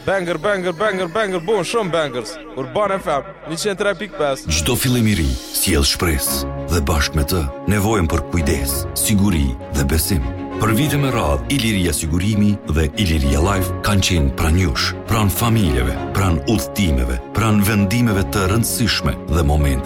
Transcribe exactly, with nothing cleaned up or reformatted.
Banger, banger, banger, banger, bon, shumë bangers. Urban F M, njëqind e tre pikë pesë. Çdo fillim i ri sjell shpresë dhe bashkë me të nevojën për kujdes, siguri dhe besim. Për vite me radhë, Iliria Sigurimi dhe Iliria Life kanë qenë pranë jush, pranë familjeve, pranë udhëtimeve, pranë vendimeve të rëndësishme dhe momente